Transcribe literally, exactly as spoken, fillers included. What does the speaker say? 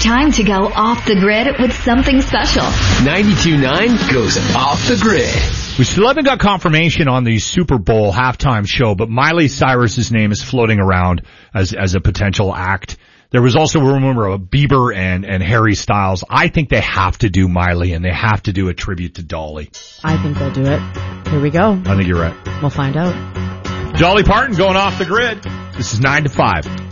time to go off the grid with something special. ninety-two point nine goes off the grid. We still haven't got confirmation on the Super Bowl halftime show, but Miley Cyrus's name is floating around as as a potential act. There was also a rumor of Bieber and, and Harry Styles. I think they have to do Miley, and they have to do a tribute to Dolly. I think they'll do it. Here we go. I think you're right. We'll find out. Dolly Parton going off the grid. This is nine to five.